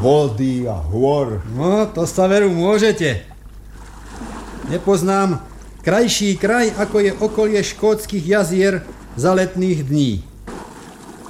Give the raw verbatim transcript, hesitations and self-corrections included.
vody a hôr. No, to sa veru môžete. Nepoznám krajší kraj, ako je okolie škótskych jazier za letných dní.